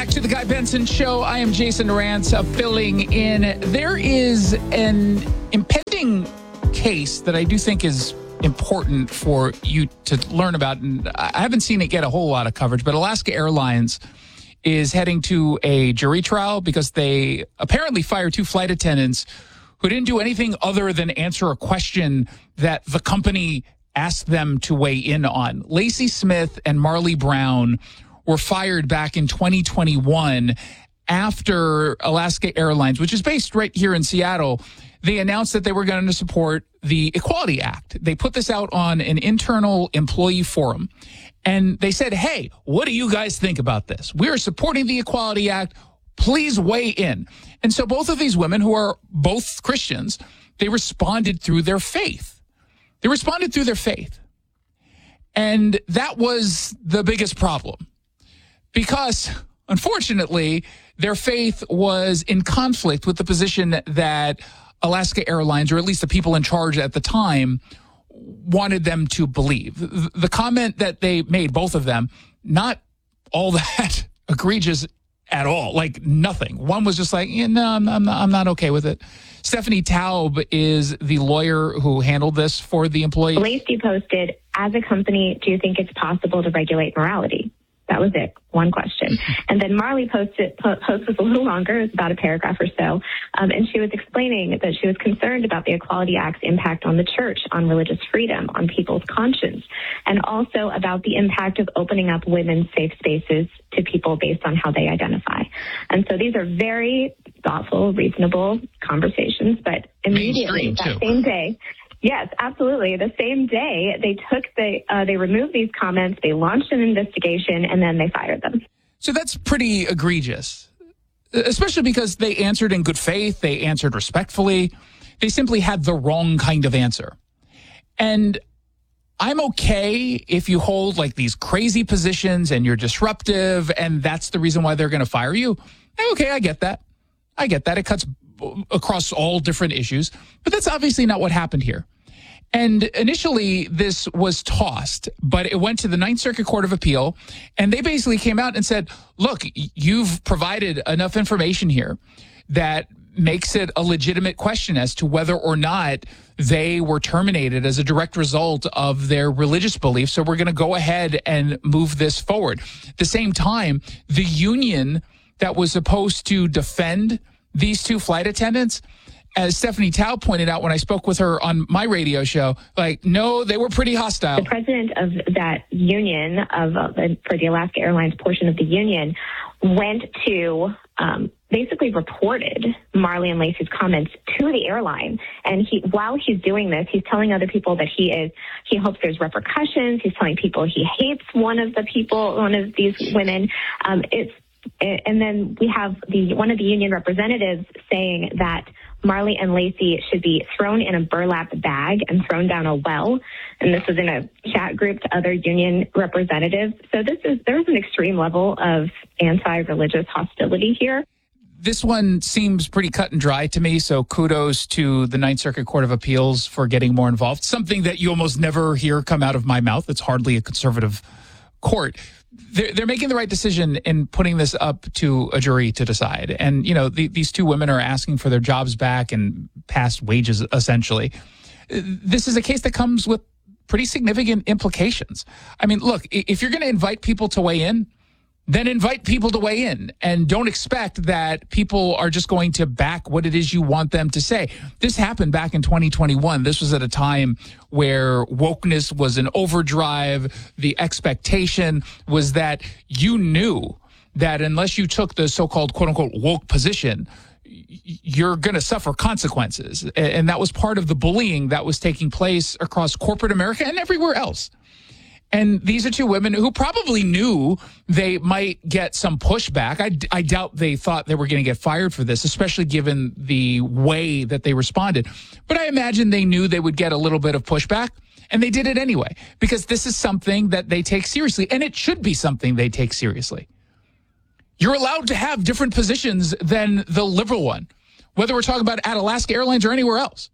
back to the Guy Benson Show. I am Jason Durant, filling in. There is an impending case that I do think is important for you to learn about. And I haven't seen it get a whole lot of coverage, but Alaska Airlines is heading to a jury trial because they apparently fired 2 flight attendants who didn't do anything other than answer a question that the company asked them to weigh in on. Lacey Smith and Marley Brown were fired back in 2021 after Alaska Airlines, which is based right here in Seattle, they announced that they were going to support the Equality Act. They put this out on an internal employee forum, and they said, hey, what do you guys think about this? We're supporting the Equality Act. Please weigh in. And so both of these women, who are both Christians, they responded through their faith. And that was the biggest problem. Because, unfortunately, their faith was in conflict with the position that Alaska Airlines, or at least the people in charge at the time, wanted them to believe. The comment that they made, both of them, not all that egregious at all, like nothing. One was just like, no, I'm not okay with it. Stephanie Taub is the lawyer who handled this for the employee. Lacey posted, as a company, do you think it's possible to regulate morality? That was it. One question. And then Marley post was a little longer. It was about a paragraph or so. And she was explaining that she was concerned about the Equality Act's impact on the church, on religious freedom, on people's conscience, and also about the impact of opening up women's safe spaces to people based on how they identify. And so these are very thoughtful, reasonable conversations, but immediately that same day, yes, absolutely. The same day, they removed these comments, they launched an investigation, and then they fired them. So that's pretty egregious, especially because they answered in good faith. They answered respectfully. They simply had the wrong kind of answer. And I'm okay if you hold like these crazy positions and you're disruptive, and that's the reason why they're going to fire you. Okay, I get that. It cuts across all different issues, but that's obviously not what happened here. And initially this was tossed, but it went to the Ninth Circuit Court of Appeal, and they basically came out and said, look, you've provided enough information here that makes it a legitimate question as to whether or not they were terminated as a direct result of their religious beliefs. So we're going to go ahead and move this forward. At the same time, the union that was supposed to defend these 2 flight attendants, as Stephanie Taub pointed out when I spoke with her on my radio show, no, they were pretty hostile. The president of that union, for the Alaska Airlines portion of the union, went to basically reported Marley and Lacey's comments to the airline. And while he's doing this, he's telling other people that he hopes there's repercussions. He's telling people he hates one of these women. And then we have one of the union representatives saying that Marley and Lacey should be thrown in a burlap bag and thrown down a well. And this was in a chat group to other union representatives. So there's an extreme level of anti-religious hostility here. This one seems pretty cut and dry to me, so kudos to the Ninth Circuit Court of Appeals for getting more involved. Something that you almost never hear come out of my mouth. It's hardly a conservative court. They're making the right decision in putting this up to a jury to decide. And, these 2 women are asking for their jobs back and past wages, essentially. This is a case that comes with pretty significant implications. I mean, look, if you're going to invite people to weigh in, then invite people to weigh in, and don't expect that people are just going to back what it is you want them to say. This happened back in 2021. This was at a time where wokeness was in overdrive. The expectation was that you knew that unless you took the so-called quote unquote woke position, you're going to suffer consequences. And that was part of the bullying that was taking place across corporate America and everywhere else. And these are 2 women who probably knew they might get some pushback. I doubt they thought they were going to get fired for this, especially given the way that they responded. But I imagine they knew they would get a little bit of pushback, and they did it anyway, because this is something that they take seriously, and it should be something they take seriously. You're allowed to have different positions than the liberal one, whether we're talking about at Alaska Airlines or anywhere else.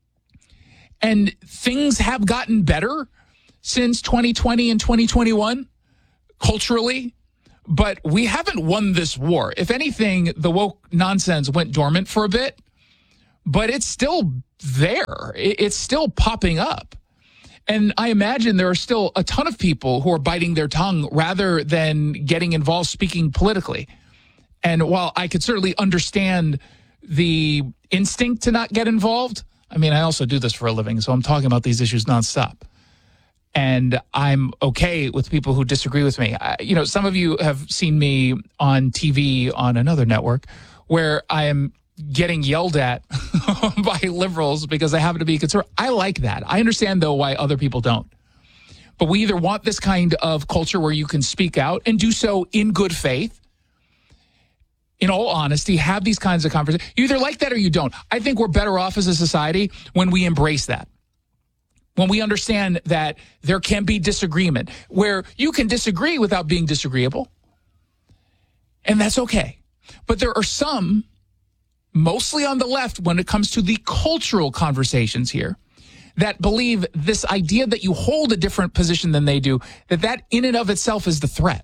And things have gotten better since 2020 and 2021, culturally, But we haven't won this war. If anything, the woke nonsense went dormant for a bit, but it's still there. It's still popping up. And I imagine there are still a ton of people who are biting their tongue rather than getting involved speaking politically. And while I could certainly understand the instinct to not get involved, I mean, I also do this for a living, so I'm talking about these issues nonstop. And I'm okay with people who disagree with me. Some of you have seen me on TV on another network where I am getting yelled at by liberals because I happen to be conservative. I like that. I understand, though, why other people don't. But we either want this kind of culture where you can speak out and do so in good faith, in all honesty, have these kinds of conversations. You either like that or you don't. I think we're better off as a society when we embrace that. When we understand that there can be disagreement, where you can disagree without being disagreeable, and that's okay. But there are some, mostly on the left, when it comes to the cultural conversations here, that believe this idea that you hold a different position than they do, that in and of itself is the threat.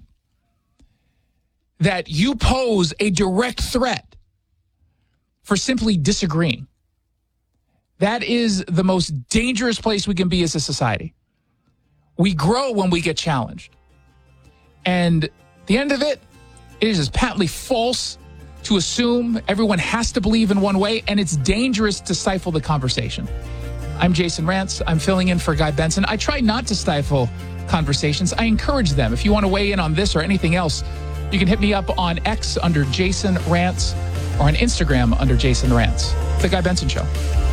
That you pose a direct threat for simply disagreeing. That is the most dangerous place we can be as a society. We grow when we get challenged. And at the end of it, it is as patently false to assume everyone has to believe in one way, and it's dangerous to stifle the conversation. I'm Jason Rantz. I'm filling in for Guy Benson. I try not to stifle conversations. I encourage them. If you want to weigh in on this or anything else, you can hit me up on X under Jason Rantz or on Instagram under Jason Rantz. The Guy Benson Show.